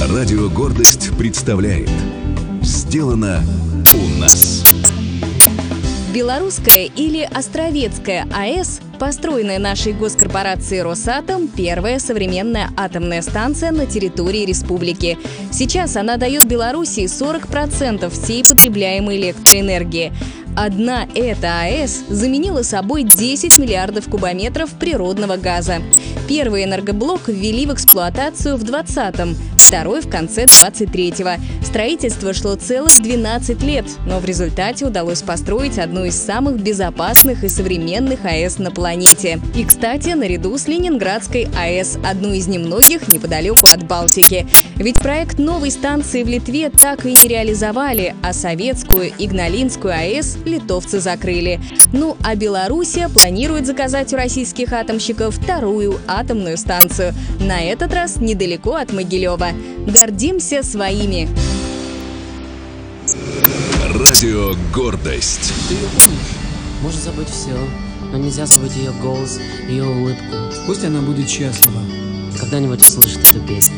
Радио «Гордость» представляет «Сделано у нас». Белорусская или Островецкая АЭС, построенная нашей госкорпорацией «Росатом», первая современная атомная станция на территории республики. Сейчас она дает Беларуси 40% всей потребляемой электроэнергии. Одна эта АЭС заменила собой 10 миллиардов кубометров природного газа. Первый энергоблок ввели в эксплуатацию в 2020-м, второй в конце 23-го. Строительство шло целых 12 лет, но в результате удалось построить одну из самых безопасных и современных АЭС на планете. И, кстати, наряду с Ленинградской АЭС, одну из немногих неподалеку от Балтики. Ведь проект новой станции в Литве так и не реализовали, а советскую Игналинскую АЭС литовцы закрыли. Ну а Белоруссия планирует заказать у российских атомщиков вторую атомную станцию. На этот раз недалеко от Могилева. Гордимся своими. Радио «Гордость». Ты ее помнишь? Можно забыть все, но нельзя забыть ее голос, ее улыбку. Пусть она будет счастлива. Когда-нибудь услышит эту песню.